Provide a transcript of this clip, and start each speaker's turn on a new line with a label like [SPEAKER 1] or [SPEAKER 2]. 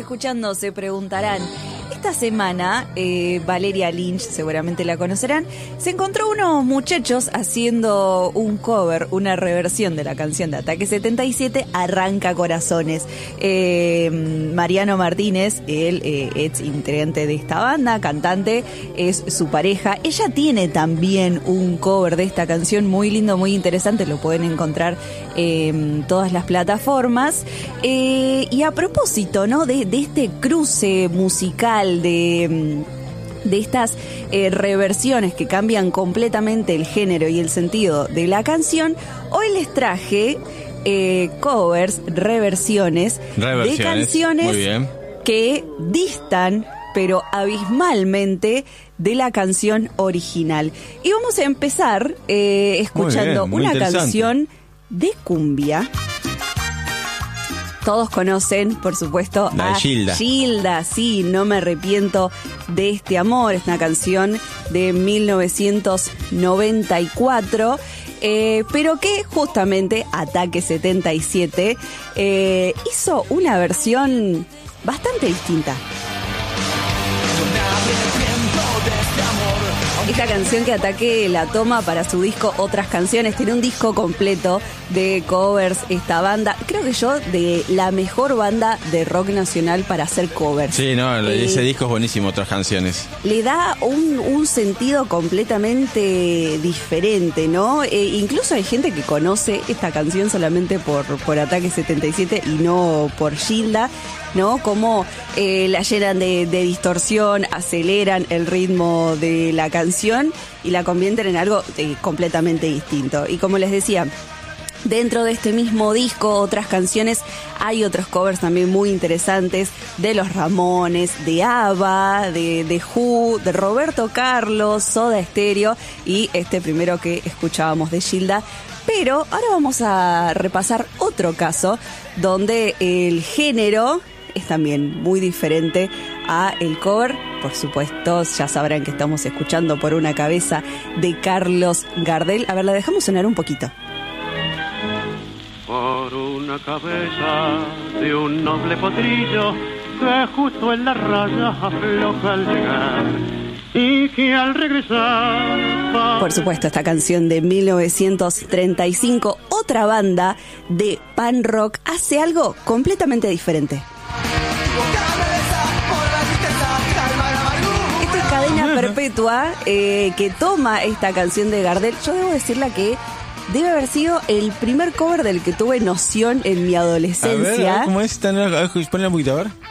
[SPEAKER 1] escuchando se preguntarán, esta semana Valeria Lynch, seguramente la conocerán, se encontró unos muchachos haciendo un cover, una reversión de la canción de Ataque 77, Arranca Corazones. Mariano Martínez, el ex integrante de esta banda, cantante, es su pareja. Ella tiene también un cover de esta canción muy lindo, muy interesante, lo pueden encontrar en todas las plataformas. Y a propósito, ¿no?, de este cruce musical, de estas reversiones que cambian completamente el género y el sentido de la canción, hoy les traje covers, reversiones de canciones que distan pero abismalmente de la canción original. Y vamos a empezar escuchando una canción de cumbia. Todos conocen, por supuesto,
[SPEAKER 2] a
[SPEAKER 1] Gilda, sí, No me arrepiento de este amor. Es una canción de 1994, pero que justamente Ataque 77 hizo una versión bastante distinta. Esta canción que Ataque la toma para su disco Otras Canciones, tiene un disco completo de covers esta banda, creo que yo de la mejor banda de rock nacional para hacer covers.
[SPEAKER 2] Sí, no, ese disco es buenísimo, Otras Canciones.
[SPEAKER 1] Le da un sentido completamente diferente, ¿no? Incluso hay gente que conoce esta canción solamente por Ataque 77 y no por Gilda, ¿no? Como la llenan de distorsión, aceleran el ritmo de la canción y la convierten en algo completamente distinto. Y como les decía, dentro de este mismo disco, Otras Canciones, hay otros covers también muy interesantes de Los Ramones, de ABBA, de Who, de Roberto Carlos, Soda Stereo y este primero que escuchábamos de Gilda. Pero ahora vamos a repasar otro caso donde el género es también muy diferente a el cover. Por supuesto, ya sabrán que estamos escuchando Por una cabeza de Carlos Gardel. A ver, la dejamos sonar un poquito.
[SPEAKER 3] Por una cabeza de un noble potrillo que justo en la raya afloja al llegar y que al regresar...
[SPEAKER 1] Por supuesto, esta canción de 1935, otra banda de pan rock hace algo completamente diferente. Esta es Cadena Perpetua, que toma esta canción de Gardel. Yo debo decirla que debe haber sido el primer cover del que tuve noción en mi adolescencia.
[SPEAKER 2] A ver, ¿cómo es? Ponle un poquito, a ver.